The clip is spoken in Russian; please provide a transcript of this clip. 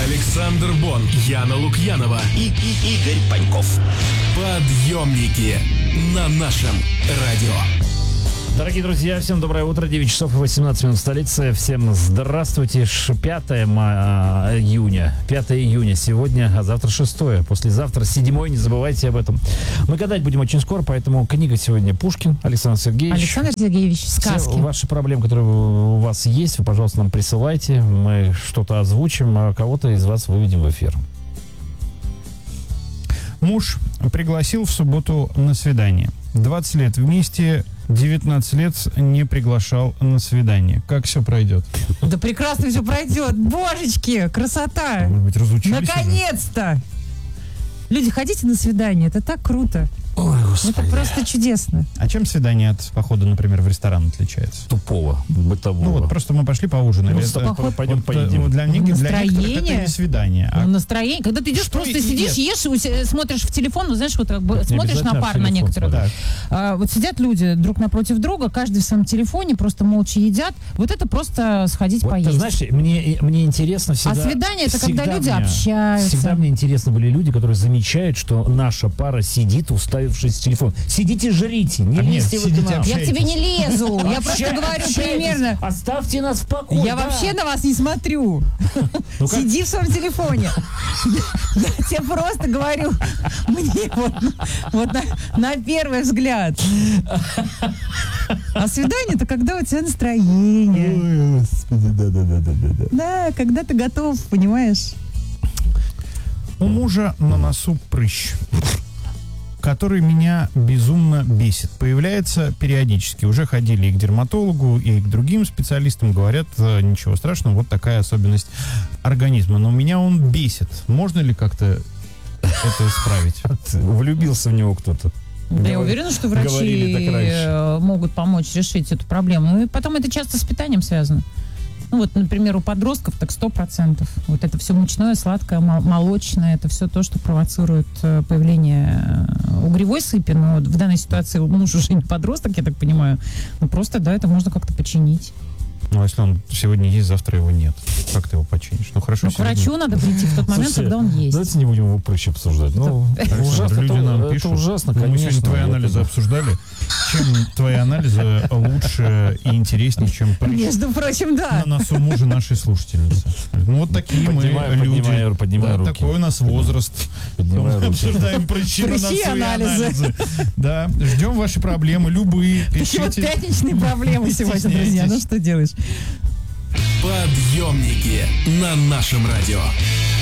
Александр Бон, Яна Лукьянова и Игорь Паньков. Подъемники на нашем радио. Дорогие друзья, всем доброе утро, 9 часов и 18 минут в столице. Всем здравствуйте. 5 июня сегодня, а завтра 6, послезавтра 7, не забывайте об этом. Мы гадать будем очень скоро, поэтому книга сегодня Пушкин, Александр Сергеевич. Александр Сергеевич, сказки. Все ваши проблемы, которые у вас есть, вы, пожалуйста, нам присылайте. Мы что-то озвучим, а кого-то из вас выведем в эфир. Муж пригласил в субботу на свидание. 20 лет вместе, 19 лет не приглашал на свидание. Как все пройдет? Да прекрасно все пройдет. Божечки, красота. Может быть, разучились Наконец-то. Люди, ходите на свидание, это так круто. Ой, Господи. Это просто чудесно. А чем свидание от похода, например, в ресторан отличается? Тупого, бытового. Ну вот просто мы пошли поужинали. Пойдем Вот, поедим. для некоторых это не свидание. Ну, настроение. Когда ты идешь, Что просто и сидишь, ешь, смотришь в телефон, ну, знаешь, вот как бы смотришь на пар на некоторых. Вот сидят люди друг напротив друга, каждый в своем телефоне, просто молча едят. Вот это просто сходить Вот, поесть. ты знаешь, мне интересно всегда... А свидание — это когда люди мне, общаются. Всегда мне интересно были люди, которые замечают, что наша пара сидит, уставившись в телефон. Сидите, жрите, не лезьте в окно. Я к тебе не лезу, я просто говорю примерно. Оставьте нас в покое. Я вообще на вас не смотрю. Сиди в своем телефоне. Я тебе просто говорю, мне вот на первый взгляд. А свидание — это когда у тебя настроение. Ой, Господи, да. Да, когда ты готов, понимаешь? У мужа на носу прыщ, который меня безумно бесит. Появляется периодически. Уже ходили и к дерматологу, и к другим специалистам. Говорят, ничего страшного, вот такая особенность организма. Но меня он бесит. Можно ли как-то это исправить? Влюбился в него кто-то. Да, я уверена, что врачи могут помочь решить эту проблему. И потом это часто с питанием связано. Ну вот, например, у подростков так 100%. Вот это все мучное, сладкое, молочное, это все то, что провоцирует появление угревой сыпи. Но вот в данной ситуации муж уже не подросток, я так понимаю. Ну просто, да, это можно как-то починить. Ну, а если он сегодня есть, завтра его нет? Как ты его починишь? Ну, хорошо. Ну, к врачу надо прийти в тот момент, когда он есть. Давайте не будем его прыщи обсуждать. Ну, ужасно, люди нам это пишут. ужасно, Мы конечно. сегодня твои анализы обсуждали. Чем твои анализы лучше и интереснее, чем прыщ Между прочим, да. на носу мужа нашей слушательницы? Ну, вот такие мы люди. Поднимаю руки. Такой у нас возраст. Поднимаю Мы руки. обсуждаем прыщи на носу и анализы. Да, ждем ваши проблемы, любые. Еще вот Пишите. пятничные проблемы сегодня, друзья. Ну что делаешь? Подъемники на нашем радио.